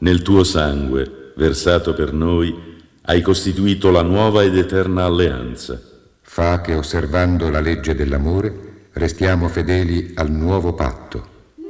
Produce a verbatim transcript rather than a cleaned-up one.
Nel tuo sangue, versato per noi, hai costituito la nuova ed eterna alleanza. Fa che, osservando la legge dell'amore, restiamo fedeli al nuovo patto.